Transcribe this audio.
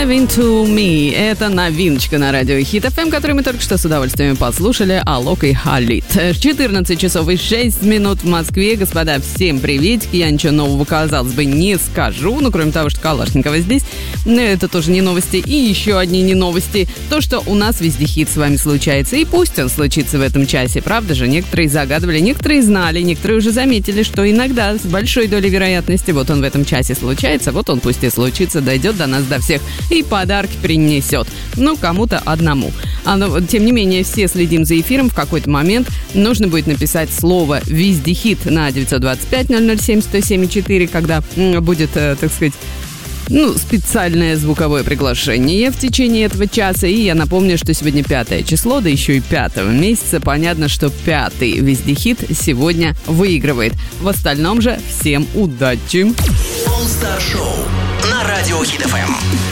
Driving to Me. Это новиночка на радио Хит FM, которую мы только что с удовольствием послушали. Алок и Халид. 14 часов и 6 минут в Москве. Господа, всем приветики. Я ничего нового, казалось бы, не скажу. Ну, кроме того, что Калашникова здесь. Это тоже не новости. И еще одни не новости. То, что у нас везде хит с вами случается. И пусть он случится в этом часе. Правда же? Некоторые загадывали, некоторые знали, некоторые уже заметили, что иногда с большой долей вероятности вот он в этом часе случается. Вот он пусть и случится, дойдет до нас, до всех. И подарки принесет. Ну, кому-то одному. Но, тем не менее, все следим за эфиром. В какой-то момент нужно будет написать слово «Везде хит» на 925-007-107-4, когда будет, так сказать, специальное звуковое приглашение в течение этого часа. И я напомню, что сегодня 5 число, да еще и 5 месяца. Понятно, что 5-й «Везде хит» сегодня выигрывает. В остальном же всем удачи! All Star Show на радио Хит FM.